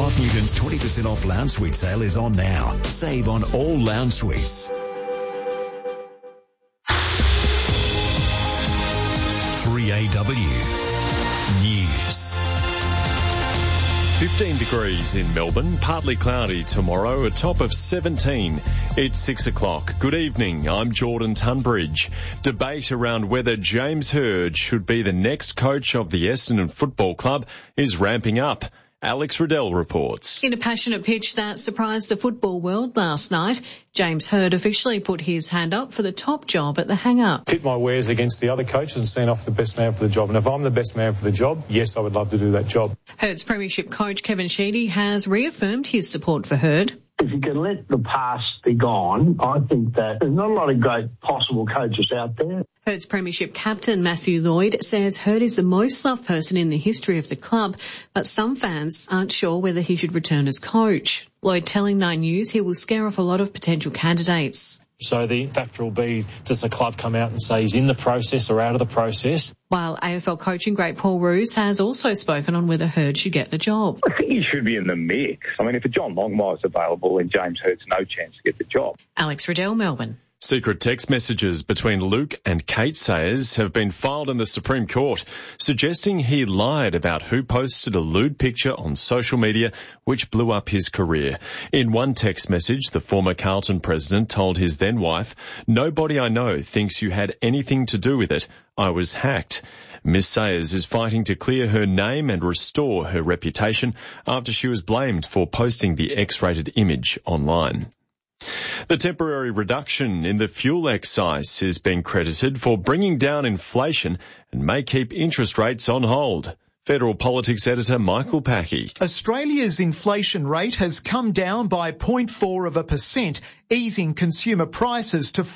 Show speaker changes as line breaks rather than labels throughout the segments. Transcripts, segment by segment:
Bath Newton's 20% off lounge suite sale is on now. Save on all lounge suites. 3AW News.
15 degrees in Melbourne, partly cloudy tomorrow, a top of 17. It's 6 o'clock. Good evening, I'm Jordan Tunbridge. Debate around whether James Hird should be the next coach of the Essendon Football Club is ramping up. Alex Riddell reports.
In a passionate pitch that surprised the football world last night, James Hird officially put his hand up for the top job at the Hangar.
Pit my wares against the other coaches and stand off the best man for the job. And if I'm the best man for the job, yes, I would love to do that job.
Hird's premiership coach Kevin Sheedy has reaffirmed his support for Hird.
If you can let the past be gone, I think that there's not a lot of great possible coaches out there.
Hird's premiership captain Matthew Lloyd says Hird is the most loved person in the history of the club, but some fans aren't sure whether he should return as coach. Lloyd telling Nine News he will scare off a lot of potential candidates.
So the factor will be, does the club come out and say he's in the process or out of the process?
While AFL coaching great Paul Roos has also spoken on whether Hird should get the job.
I think he should be in the mix. I mean, if a John Longmire's available, then James Hird's no chance to get the job.
Alex Riddell, Melbourne.
Secret text messages between Luke and Kate Sayers have been filed in the Supreme Court, suggesting he lied about who posted a lewd picture on social media, which blew up his career. In one text message, the former Carlton president told his then-wife, "Nobody I know thinks you had anything to do with it. I was hacked." Miss Sayers is fighting to clear her name and restore her reputation after she was blamed for posting the X-rated image online. The temporary reduction in the fuel excise is being credited for bringing down inflation and may keep interest rates on hold. Federal Politics editor Michael Packey.
Australia's inflation rate has come down by 0.4%, easing consumer prices to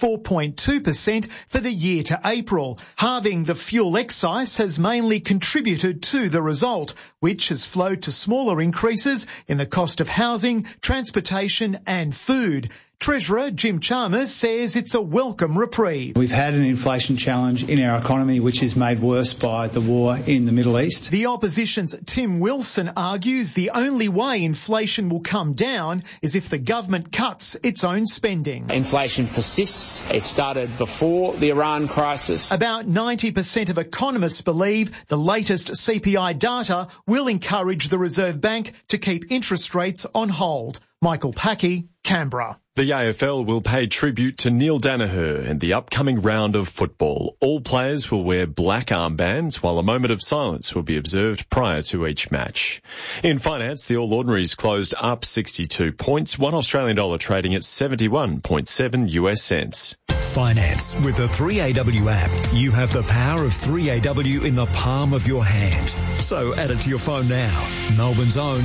4.2% for the year to April. Halving the fuel excise has mainly contributed to the result, which has flowed to smaller increases in the cost of housing, transportation and food. Treasurer Jim Chalmers says it's a welcome reprieve.
We've had an inflation challenge in our economy which is made worse by the war in the Middle East.
The opposition's Tim Wilson argues the only way inflation will come down is if the government cuts its own spending.
Inflation persists. It started before the Iran crisis.
About 90% of economists believe the latest CPI data will encourage the Reserve Bank to keep interest rates on hold. Michael Packey, Canberra.
The AFL will pay tribute to Neil Daniher in the upcoming round of football. All players will wear black armbands, while a moment of silence will be observed prior to each match. In finance, the All Ordinaries closed up 62 points, $1 Australian dollar trading at 71.7 US cents.
Finance with the 3AW app. You have the power of 3AW in the palm of your hand. So add it to your phone now. Melbourne's own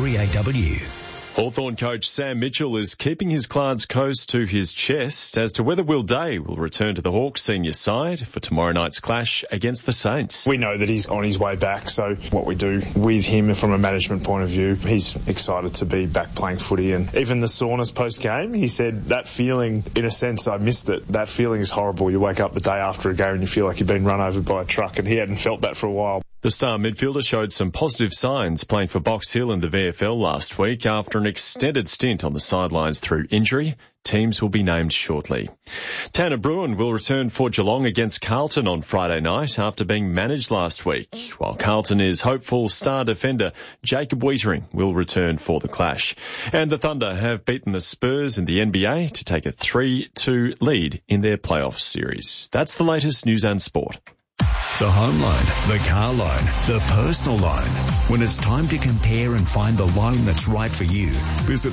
3AW.
Hawthorn coach Sam Mitchell is keeping his cards close to his chest as to whether Will Day will return to the Hawks senior side for tomorrow night's clash against the Saints.
We know that he's on his way back, so what we do with him from a management point of view, he's excited to be back playing footy. And even the Saunas post-game, he said that feeling, in a sense, I missed it. That feeling is horrible. You wake up the day after a game and you feel like you've been run over by a truck, and he hadn't felt that for a while.
The star midfielder showed some positive signs playing for Box Hill in the VFL last week after an extended stint on the sidelines through injury. Teams will be named shortly. Tanner Bruin will return for Geelong against Carlton on Friday night after being managed last week, while Carlton is hopeful star defender Jacob Weitering will return for the clash. And the Thunder have beaten the Spurs in the NBA to take a 3-2 lead in their playoff series. That's the latest news and sport.
The home loan, the car loan, the personal loan. When it's time to compare and find the loan that's right for you, visit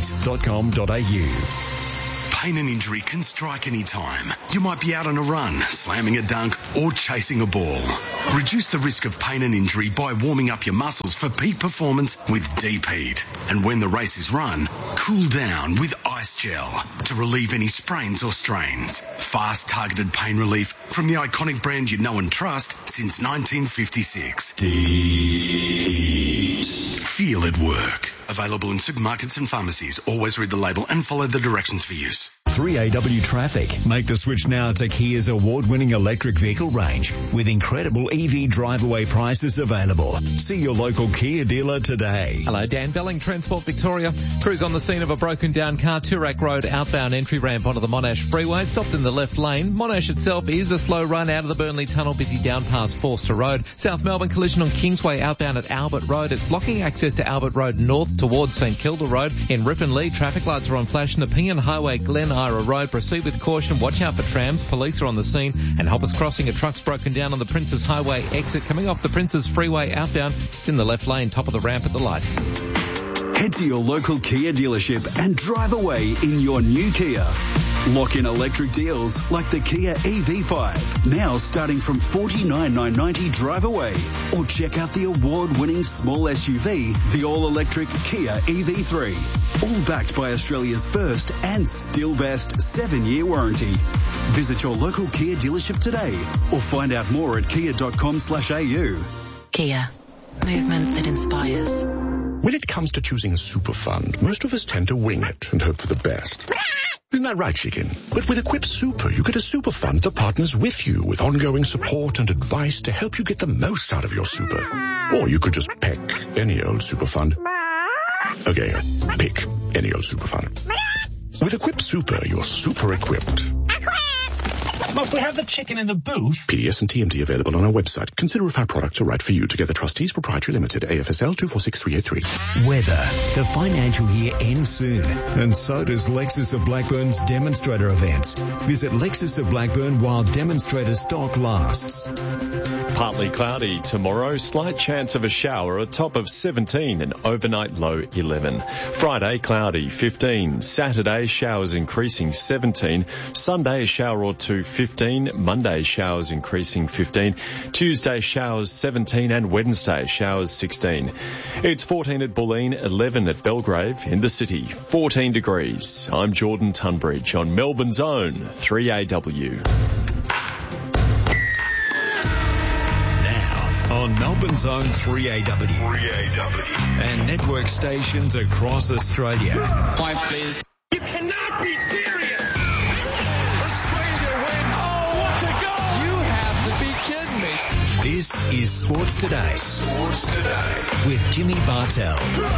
therate.com.au.
Pain and injury can strike any time. You might be out on a run, slamming a dunk, or chasing a ball. Reduce the risk of pain and injury by warming up your muscles for peak performance with Deep Heat. And when the race is run, cool down with Ice Gel to relieve any sprains or strains. Fast, targeted pain relief from the iconic brand you know and trust since 1956. Deep Heat. Feel it work. Available in supermarkets and pharmacies. Always read the label and follow the directions for use.
3AW traffic. Make the switch now to Kia's award-winning electric vehicle range with incredible EV drive-away prices available. See your local Kia dealer today.
Hello, Dan Belling, Transport Victoria. Crews on the scene of a broken down car, Toorak Road outbound entry ramp onto the Monash Freeway, stopped in the left lane. Monash itself is a slow run out of the Burnley Tunnel, busy down past Forster Road. South Melbourne collision on Kingsway outbound at Albert Road. It's blocking access to Albert Road north towards St Kilda Road. In Ripon Lee, traffic lights are on flash. Nepean Highway, Glen Ira Road. Proceed with caution. Watch out for trams. Police are on the scene. And Hoppers Crossing, a truck's broken down on the Princes Highway exit. Coming off the Princes Freeway outbound. It's in the left lane, top of the ramp at the light.
Head to your local Kia dealership and drive away in your new Kia. Lock in electric deals like the Kia EV5, now starting from $49,990 drive away. Or check out the award-winning small SUV, the all-electric Kia EV3. All backed by Australia's first and still best 7-year warranty. Visit your local Kia dealership today or find out more at kia.com/au.
Kia. Movement that inspires.
When it comes to choosing a super fund, most of us tend to wing it and hope for the best. Isn't that right, chicken? But with Equip Super, you get a super fund that partners with you with ongoing support and advice to help you get the most out of your super. Or you could just pick any old super fund. Okay, pick any old super fund. With Equip Super, you're super equipped.
Must we have the chicken in the booth?
PDS and TMT available on our website. Consider if our products are right for you. Together Trustees Proprietary Limited, AFSL 246383.
Weather. The financial year ends soon, and so does Lexus of Blackburn's demonstrator events. Visit Lexus of Blackburn while demonstrator stock lasts.
Partly cloudy tomorrow, slight chance of a shower, a top of 17 and overnight low 11. Friday, cloudy 15. Saturday, showers increasing 17. Sunday, a shower or two 15. Monday, showers increasing 15. Tuesday, showers 17. And Wednesday, showers 16. It's 14 at Bulleen, 11 at Belgrave. In the city, 14 degrees. I'm Jordan Tunbridge on Melbourne's own 3AW.
On Melbourne's own 3AW. And network stations across Australia.
You cannot be serious! Australia win! Oh, what a goal! You have to be kidding me!
This is Sports Today. Sports Today. With Jimmy Bartell.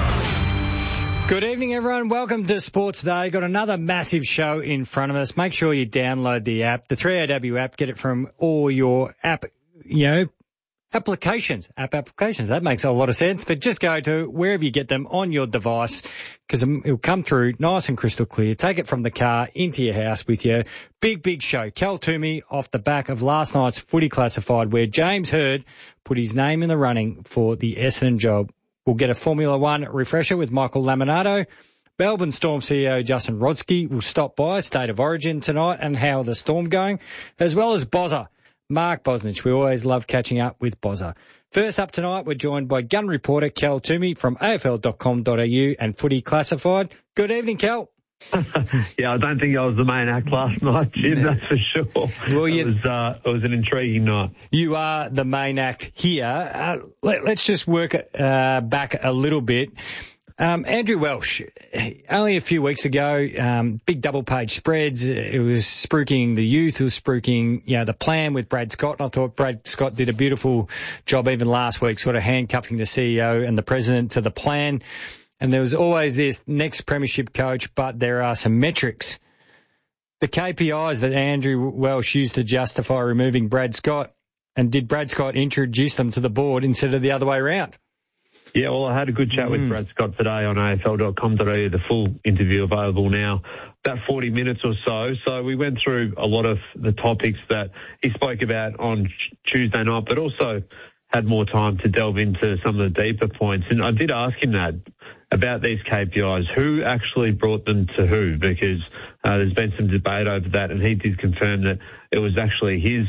Good evening, everyone. Welcome to Sports Day. Got another massive show in front of us. Make sure you download the app, the 3AW app. Get it from all your app applications. That makes a lot of sense. But just go to wherever you get them on your device, because it'll come through nice and crystal clear. Take it from the car into your house with you. Big show. Cal Toomey off the back of last night's Footy Classified, where James Hird put his name in the running for the Essendon job. We'll get a Formula One refresher with Michael Laminato. Melbourne Storm CEO Justin Rodsky will stop by State of Origin tonight and how the Storm going, as well as Bozza. Mark Bosnich. We always love catching up with Bozza. First up tonight, we're joined by gun reporter Cal Toomey from AFL.com.au and Footy Classified. Good evening, Cal.
Yeah, I don't think I was the main act last night, Jim, that's for sure. Well, it was an intriguing night.
You are the main act here. Let's just work back a little bit. Andrew Welsh, only a few weeks ago, big double-page spreads. It was spruiking the youth. It was spruiking, the plan with Brad Scott. And I thought Brad Scott did a beautiful job even last week, sort of handcuffing the CEO and the president to the plan. And there was always this next premiership coach, but there are some metrics. The KPIs that Andrew Welsh used to justify removing Brad Scott, and did Brad Scott introduce them to the board instead of the other way around?
Yeah, well, I had a good chat with Brad Scott today on AFL.com.au, the full interview available now, about 40 minutes or so. So we went through a lot of the topics that he spoke about on Tuesday night, but also had more time to delve into some of the deeper points. And I did ask him that about these KPIs, who actually brought them to who, because there's been some debate over that, and he did confirm that it was actually his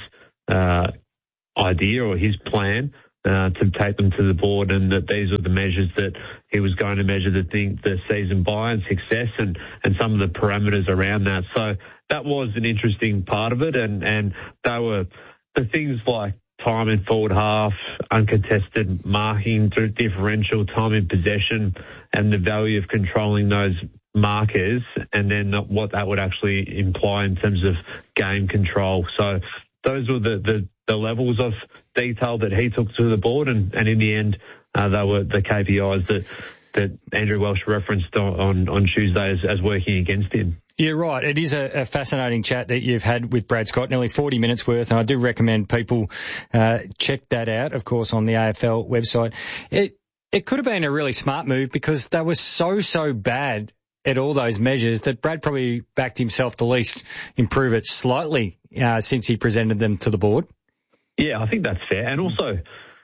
idea or his plan to take them to the board, and that these were the measures that he was going to measure the season by and success and some of the parameters around that. So that was an interesting part of it, and they were the things like time in forward half, uncontested marking, differential, time in possession, and the value of controlling those markers and then what that would actually imply in terms of game control. So those were the levels of detail that he took to the board, and in the end, they were the KPIs that Andrew Welsh referenced on Tuesday as working against him.
Yeah, right. It is a fascinating chat that you've had with Brad Scott, nearly 40 minutes worth, and I do recommend people check that out, of course, on the AFL website. It could have been a really smart move because they were so bad at all those measures that Brad probably backed himself to at least improve it slightly since he presented them to the board. Yeah,
I think that's fair. And also,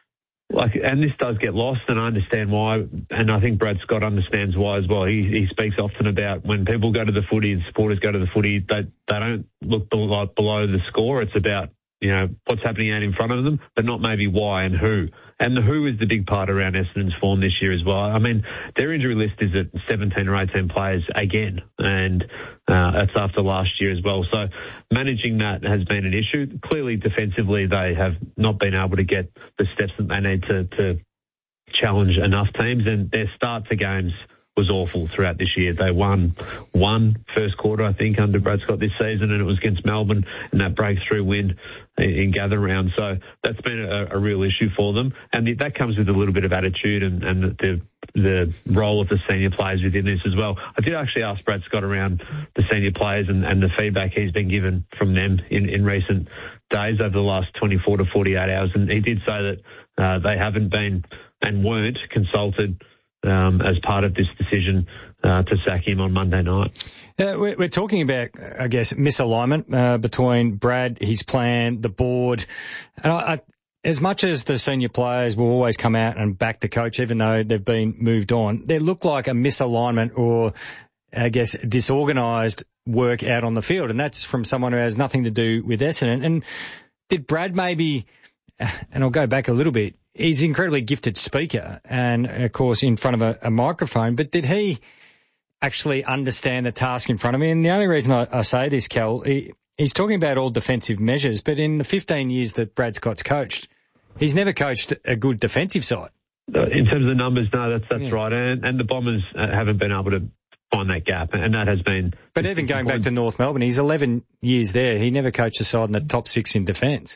and this does get lost, and I understand why, and I think Brad Scott understands why as well. He speaks often about when people go to the footy and supporters go to the footy, they don't look below the score. It's about, what's happening out in front of them, but not maybe why and who. And the who is the big part around Essendon's form this year as well. I mean, their injury list is at 17 or 18 players again, and that's after last year as well. So managing that has been an issue. Clearly, defensively, they have not been able to get the steps that they need to challenge enough teams, and their start to games was awful throughout this year. They won one first quarter, I think, under Brad Scott this season, and it was against Melbourne in that breakthrough win in gather round. So that's been a real issue for them. And that comes with a little bit of attitude and the role of the senior players within this as well. I did actually ask Brad Scott around the senior players and the feedback he's been given from them in recent days over the last 24 to 48 hours. And he did say that they haven't been and weren't consulted as part of this decision to sack him on Monday night.
We're talking about, I guess, misalignment between Brad, his plan, the board. And as much as the senior players will always come out and back the coach, even though they've been moved on, they look like a misalignment or, I guess, disorganised work out on the field. And that's from someone who has nothing to do with Essendon. And did Brad maybe, and I'll go back a little bit, he's an incredibly gifted speaker and, of course, in front of a microphone, but did he actually understand the task in front of him? And the only reason I say this, Cal, he's talking about all defensive measures, but in the 15 years that Brad Scott's coached, he's never coached a good defensive side.
In terms of numbers, no, that's right. And the Bombers haven't been able to find that gap, and that has been...
But even going back to North Melbourne, he's 11 years there. He never coached a side in the top six in defence.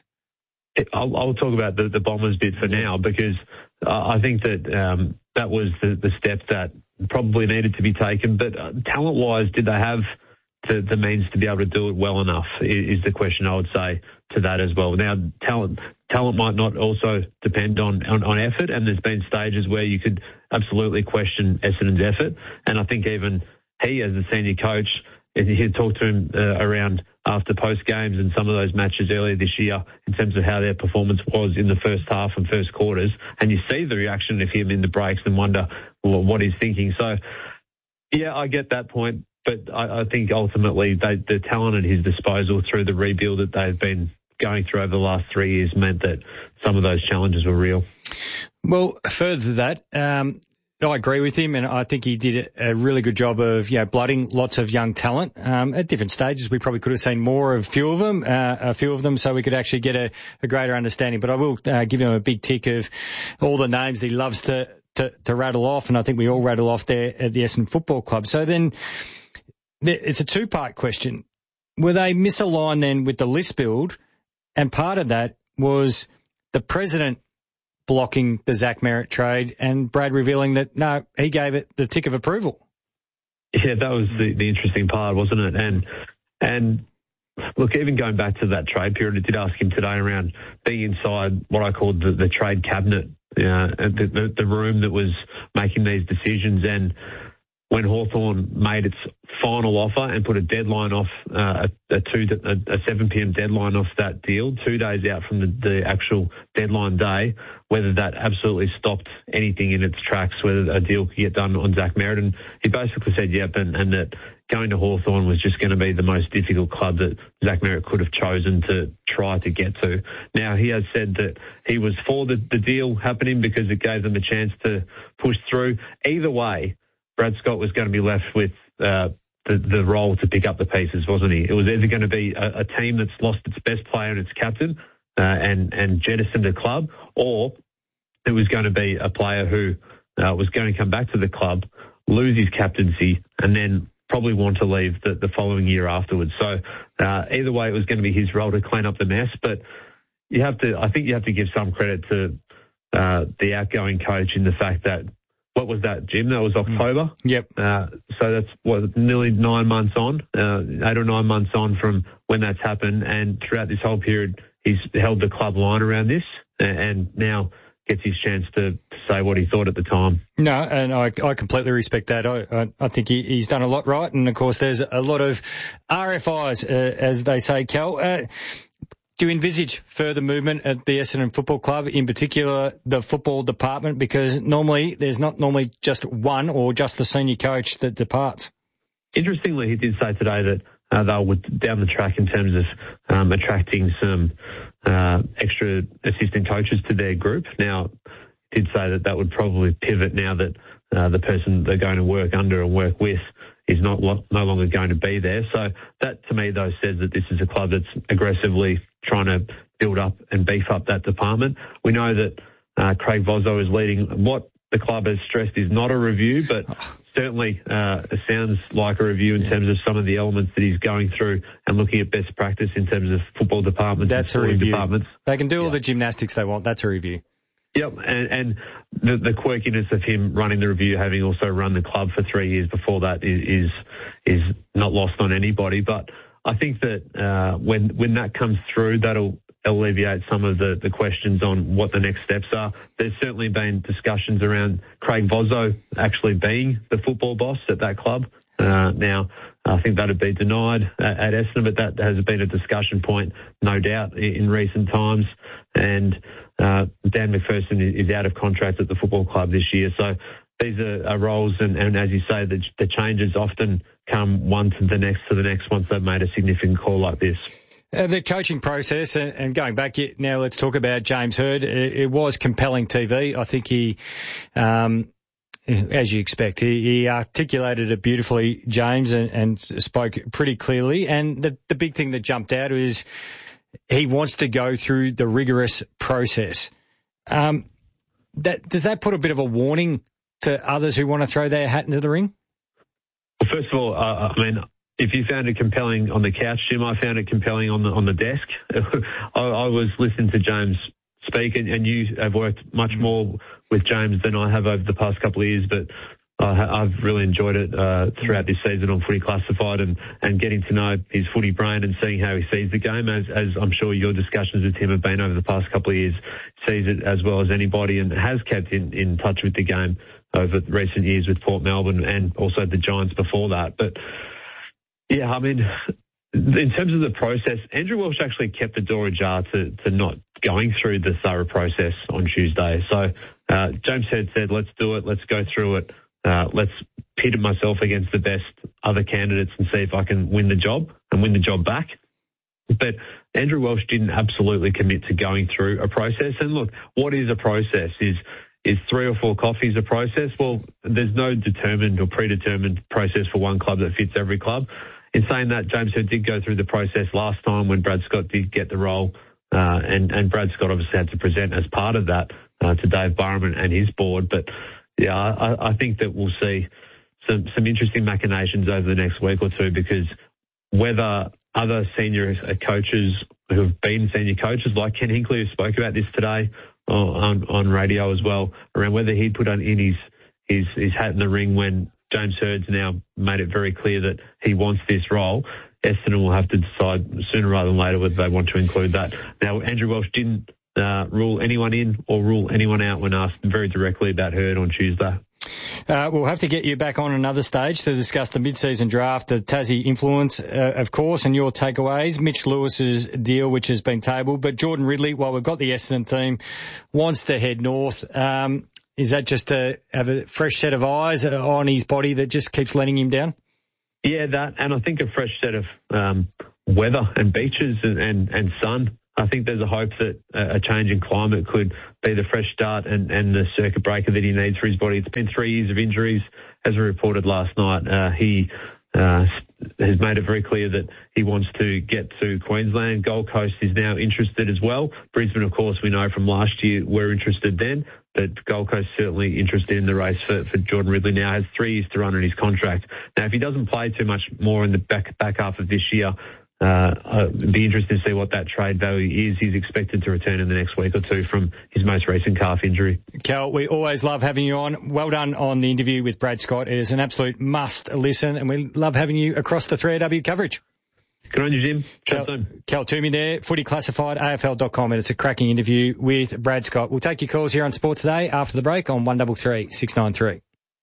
I'll talk about the Bombers bit for now because I think that that was the step that probably needed to be taken. But talent-wise, did they have the means to be able to do it well enough is the question I would say to that as well. Now, talent might not also depend on effort, and there's been stages where you could absolutely question Essendon's effort. And I think even he, as the senior coach, he talked to him around after post games and some of those matches earlier this year in terms of how their performance was in the first half and first quarters. And you see the reaction of him in the breaks and wonder what he's thinking. So, yeah, I get that point. But I think ultimately the talent at his disposal through the rebuild that they've been going through over the last 3 years meant that some of those challenges were real.
Well, further to that, I agree with him, and I think he did a really good job of, blooding lots of young talent. At different stages, we probably could have seen more of a few of them, so we could actually get a greater understanding. But I will give him a big tick of all the names that he loves to rattle off, and I think we all rattle off there at the Essendon Football Club. So then it's a two-part question. Were they misaligned then with the list build? And part of that was the president blocking the Zach Merrett trade and Brad revealing that, no, he gave it the tick of approval.
Yeah, that was the interesting part, wasn't it? And look, even going back to that trade period, I did ask him today around being inside what I called the trade cabinet, the room that was making these decisions. And when Hawthorn made its final offer and put a deadline off, a 7 p.m. deadline off that deal, 2 days out from the actual deadline day, whether that absolutely stopped anything in its tracks, whether a deal could get done on Zach Merrett. And he basically said, yep, and that going to Hawthorn was just going to be the most difficult club that Zach Merrett could have chosen to try to get to. Now, he has said that he was for the deal happening because it gave them a chance to push through. Either way, Brad Scott was going to be left with the role to pick up the pieces, wasn't he? It was either going to be a team that's lost its best player and its captain and jettisoned the club, or it was going to be a player who was going to come back to the club lose his captaincy, and then probably want to leave the following year afterwards. So either way, it was going to be his role to clean up the mess. But I think you have to give some credit to the outgoing coach in the fact that, what was that, Jim? That was October?
Yep.
So that's nearly 9 months on, 8 or 9 months on from when that's happened. And throughout this whole period, he's held the club line around this, and now gets his chance to say what he thought at the time. No,
and I completely respect that. I think he's done a lot right. And, of course, there's a lot of RFIs, as they say, Cal. Do you envisage further movement at the Essendon Football Club, in particular the football department? Because there's not normally just one or just the senior coach that departs.
Interestingly, he did say today that they were down the track in terms of attracting some extra assistant coaches to their group. Now, he did say that would probably pivot now that the person they're going to work under and work with is no longer going to be there. So that, to me, though, says that this is a club that's aggressively trying to build up and beef up that department. We know that Craig Vozzo is leading what the club has stressed is not a review, but certainly it sounds like a review in terms of some of the elements that he's going through and looking at best practice in terms of football departments.
That's
and
a review.
Departments.
They can do all the gymnastics they want. That's a review.
Yep, and the quirkiness of him running the review, having also run the club for 3 years before that, is not lost on anybody. But I think that when that comes through, that'll alleviate some of the questions on what the next steps are. There's certainly been discussions around Craig Vozzo actually being the football boss at that club. Now, I think that would be denied at Essendon, but that has been a discussion point, no doubt, in recent times. And Dan McPherson is out of contract at the football club this year. So these are roles, and as you say, the changes often come one to the next once they've made a significant call like this.
The coaching process, and going back now, let's talk about James Hird. It was compelling TV. I think he, as you expect, he articulated it beautifully, James, and spoke pretty clearly. And the big thing that jumped out is he wants to go through the rigorous process. Does that put a bit of a warning to others who want to throw their hat into the ring?
Well, first of all, I mean, if you found it compelling on the couch, Jim, I found it compelling on the desk. I was listening to James speak, and you have worked much more with James than I have over the past couple of years, but I've really enjoyed it throughout this season on Footy Classified and getting to know his footy brain and seeing how he sees the game, as I'm sure your discussions with him have been over the past couple of years, sees it as well as anybody and has kept in touch with the game over recent years with Port Melbourne and also the Giants before that. But yeah, I mean, in terms of the process, Andrew Welsh actually kept the door ajar to not going through the thorough process on Tuesday. So James Hird said, let's do it, let's go through it, let's pit myself against the best other candidates and see if I can win the job and win the job back. But Andrew Welsh didn't absolutely commit to going through a process. And look, what is a process? Is 3 or 4 coffees a process? Well, there's no determined or predetermined process for one club that fits every club. In saying that, James Hird did go through the process last time when Brad Scott did get the role, and Brad Scott obviously had to present as part of that to Dave Burman and his board. But yeah, I think that we'll see some interesting machinations over the next week or two, because whether other senior coaches who have been senior coaches like Ken Hinkley, who spoke about this today on radio as well, around whether he'd put in his hat in the ring when James Hird's now made it very clear that he wants this role. Essendon will have to decide sooner rather than later whether they want to include that. Now, Andrew Welsh didn't rule anyone in or rule anyone out when asked very directly about Hird on Tuesday.
We'll have to get you back on another stage to discuss the mid-season draft, the Tassie influence, of course, and your takeaways. Mitch Lewis's deal, which has been tabled. But Jordan Ridley, while we've got the Essendon theme, wants to head north. Is that just to have a fresh set of eyes on his body that just keeps letting him down?
Yeah, that, and I think a fresh set of weather and beaches and sun. I think there's a hope that a change in climate could be the fresh start and the circuit breaker that he needs for his body. It's been 3 years of injuries, as we reported last night. He has made it very clear that he wants to get to Queensland. Gold Coast is now interested as well. Brisbane, of course, we know from last year, were interested then. But Gold Coast certainly interested in the race for Jordan Ridley now. Has 3 years to run on his contract. Now, if he doesn't play too much more in the back half of this year, it'd be interesting to see what that trade value is. He's expected to return in the next week or two from his most recent calf injury.
Cal, we always love having you on. Well done on the interview with Brad Scott. It is an absolute must listen, and we love having you across the 3AW coverage.
Good on you, Jim. Chat soon.
Cal Toomey there, Footy Classified, AFL.com, and it's a cracking interview with Brad Scott. We'll take your calls here on Sports Today after the break on 133 693.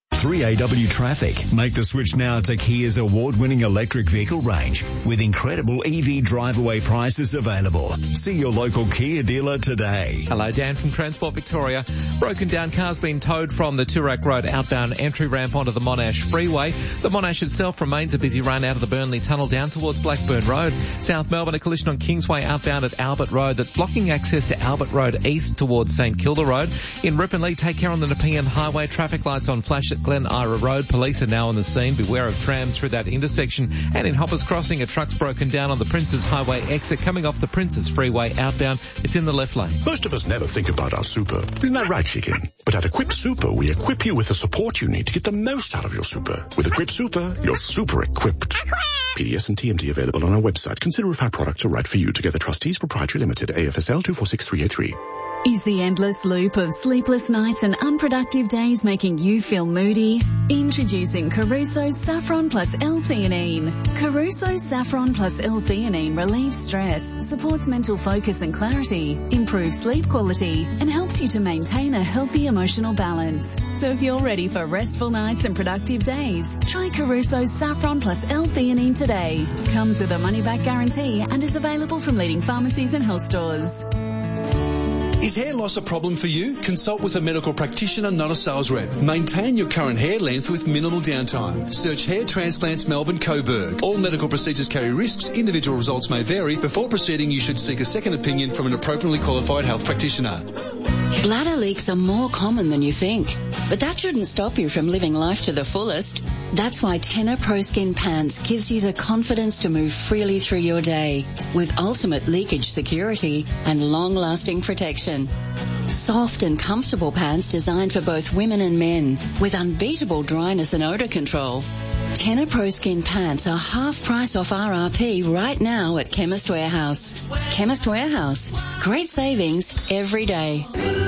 3AW Traffic. Make the switch now to Kia's award-winning electric vehicle range with incredible EV drive-away prices available. See your local Kia dealer today.
Hello, Dan from Transport Victoria. Broken down cars being towed from the Toorak Road outbound entry ramp onto the Monash Freeway. The Monash itself remains a busy run out of the Burnley Tunnel down towards Blackburn Road. South Melbourne, a collision on Kingsway outbound at Albert Road that's blocking access to Albert Road east towards St Kilda Road. In Ripponlea, take care on the Nepean Highway. Traffic lights on flash at Glen Ira Road. Police are now on the scene. Beware of trams through that intersection. And in Hoppers Crossing, a truck's broken down on the Princes Highway exit coming off the Princes Freeway outbound. It's in the left lane.
Most of us never think about our super. Isn't that right, Chicken? But at Equip Super, we equip you with the support you need to get the most out of your super. With Equip Super, you're super equipped. PDS and TMT available on our website. Consider if our products are right for you. Together Trustees Proprietary Limited, AFSL 246383.
Is the endless loop of sleepless nights and unproductive days making you feel moody? Introducing Caruso's Saffron Plus L-Theanine. Caruso's Saffron Plus L-Theanine relieves stress, supports mental focus and clarity, improves sleep quality, and helps you to maintain a healthy emotional balance. So if you're ready for restful nights and productive days, try Caruso's Saffron Plus L-Theanine today. Comes with a money-back guarantee and is available from leading pharmacies and health stores.
Is hair loss a problem for you? Consult with a medical practitioner, not a sales rep. Maintain your current hair length with minimal downtime. Search Hair Transplants Melbourne Coburg. All medical procedures carry risks. Individual results may vary. Before proceeding, you should seek a second opinion from an appropriately qualified health practitioner.
Bladder leaks are more common than you think, but that shouldn't stop you from living life to the fullest. That's why Tenor Pro Skin Pants gives you the confidence to move freely through your day with ultimate leakage security and long-lasting protection. Soft and comfortable pants designed for both women and men with unbeatable dryness and odor control. Tenor Pro Skin Pants are half price off RRP right now at Chemist Warehouse. Chemist Warehouse. Great savings every day.